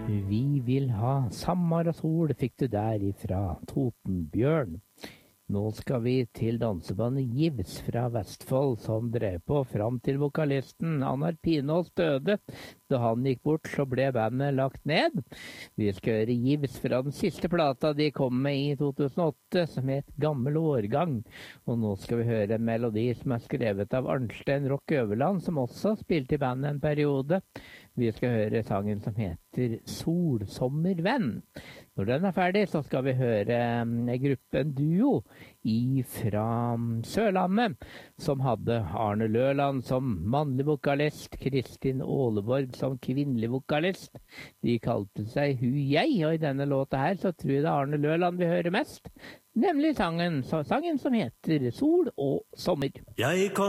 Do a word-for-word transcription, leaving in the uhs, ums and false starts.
Vi vil ha Sammar og sol, fikk du der ifra Totenbjørn. Nå skal vi til dansebandet Givs fra Vestfold, som drev på fram til vokalisten Annar Pinås døde. Da han gikk bort, så ble bandet lagt ned. Vi skal høre Givs fra den siste plata de kom med i to tusen og åtte, som het Gammel årgang. Og nå skal vi høre en melodi som er skrevet av Arnstein Rock Øverland, som også spilte i bandet en periode. Vi skal høre sangen som heter Solsommervenn. Når den er ferdig, så skal vi høre en gruppe, en duo, fra Sørlandet, som hadde Arne Løland som mannlig vokalist, Kristin Åleborg som kvinnelig vokalist. De kalte seg Hu Jeg, og i denne låta her så tror jeg det er Arne Løland vi hører mest, nemlig sangen, sangen som heter Sol og sommer. Jeg kom